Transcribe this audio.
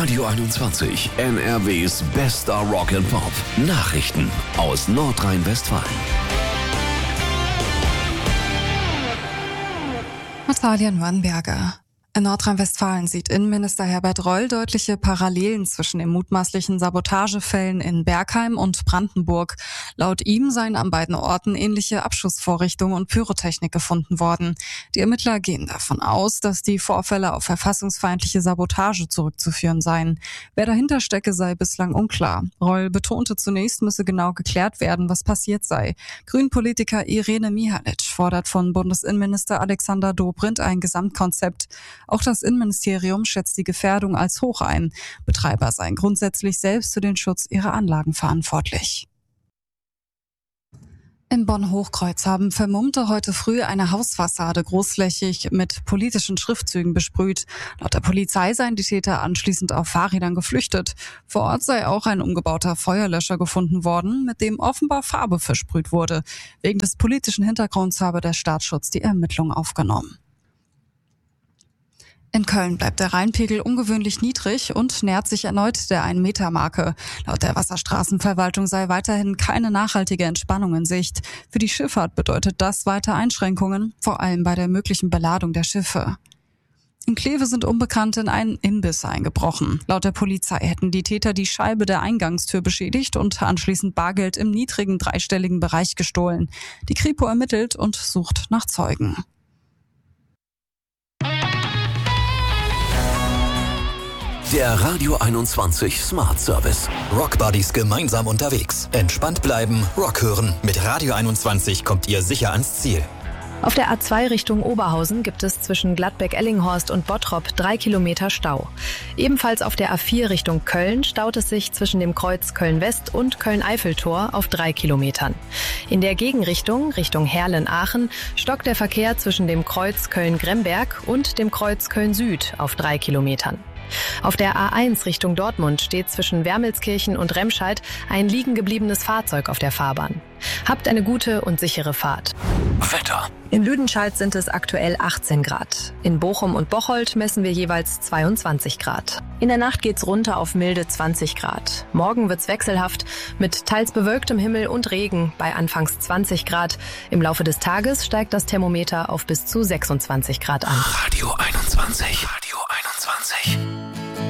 Radio 21, NRWs bester Rock and Pop. Nachrichten aus Nordrhein-Westfalen. Natalia Nürnberger. In Nordrhein-Westfalen sieht Innenminister Herbert Reul deutliche Parallelen zwischen den mutmaßlichen Sabotagefällen in Bergheim und Brandenburg. Laut ihm seien an beiden Orten ähnliche Abschussvorrichtungen und Pyrotechnik gefunden worden. Die Ermittler gehen davon aus, dass die Vorfälle auf verfassungsfeindliche Sabotage zurückzuführen seien. Wer dahinter stecke, sei bislang unklar. Reul betonte zunächst, müsse genau geklärt werden, was passiert sei. Grünpolitiker Irene Mihalic fordert von Bundesinnenminister Alexander Dobrindt ein Gesamtkonzept. Auch das Innenministerium schätzt die Gefährdung als hoch ein. Betreiber seien grundsätzlich selbst für den Schutz ihrer Anlagen verantwortlich. In Bonn-Hochkreuz haben Vermummte heute früh eine Hausfassade großflächig mit politischen Schriftzügen besprüht. Laut der Polizei seien die Täter anschließend auf Fahrrädern geflüchtet. Vor Ort sei auch ein umgebauter Feuerlöscher gefunden worden, mit dem offenbar Farbe versprüht wurde. Wegen des politischen Hintergrunds habe der Staatsschutz die Ermittlung aufgenommen. In Köln bleibt der Rheinpegel ungewöhnlich niedrig und nähert sich erneut der 1-Meter-Marke. Laut der Wasserstraßenverwaltung sei weiterhin keine nachhaltige Entspannung in Sicht. Für die Schifffahrt bedeutet das weiter Einschränkungen, vor allem bei der möglichen Beladung der Schiffe. In Kleve sind Unbekannte in einen Imbiss eingebrochen. Laut der Polizei hätten die Täter die Scheibe der Eingangstür beschädigt und anschließend Bargeld im niedrigen dreistelligen Bereich gestohlen. Die Kripo ermittelt und sucht nach Zeugen. Der Radio 21 Smart Service. Rock Buddies gemeinsam unterwegs. Entspannt bleiben, Rock hören. Mit Radio 21 kommt ihr sicher ans Ziel. Auf der A2 Richtung Oberhausen gibt es zwischen Gladbeck-Ellinghorst und Bottrop 3 Kilometer Stau. Ebenfalls auf der A4 Richtung Köln staut es sich zwischen dem Kreuz Köln-West und Köln-Eiffeltor auf 3 Kilometern. In der Gegenrichtung, Richtung Herlen-Aachen, stockt der Verkehr zwischen dem Kreuz Köln-Gremberg und dem Kreuz Köln-Süd auf 3 Kilometern. Auf der A1 Richtung Dortmund steht zwischen Wermelskirchen und Remscheid ein liegen gebliebenes Fahrzeug auf der Fahrbahn. Habt eine gute und sichere Fahrt. Wetter. In Lüdenscheid sind es aktuell 18 Grad. In Bochum und Bocholt messen wir jeweils 22 Grad. In der Nacht geht's runter auf milde 20 Grad. Morgen wird's wechselhaft mit teils bewölktem Himmel und Regen bei anfangs 20 Grad. Im Laufe des Tages steigt das Thermometer auf bis zu 26 Grad an. Radio 21. Radio 21.